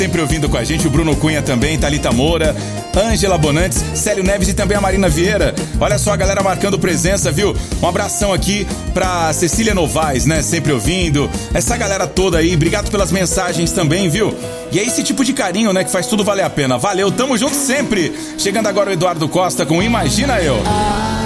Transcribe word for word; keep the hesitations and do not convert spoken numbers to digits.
Sempre ouvindo com a gente, o Bruno Cunha também, Thalita Moura, Ângela Bonantes, Célio Neves e também a Marina Vieira. Olha só a galera marcando presença, viu? Um abração aqui pra Cecília Novaes, né? Sempre ouvindo. Essa galera toda aí, obrigado pelas mensagens também, viu? E é esse tipo de carinho, né, que faz tudo valer a pena. Valeu, tamo junto sempre. Chegando agora o Eduardo Costa com Imagina Eu.